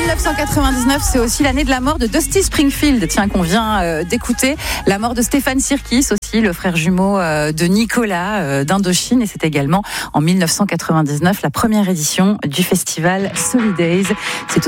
1999, c'est aussi l'année de la mort de Dusty Springfield, qu'on vient d'écouter. La mort de Stéphane Sirkis aussi, le frère jumeau de Nicolas d'Indochine. Et c'est également en 1999 la première édition du festival Solidays. C'est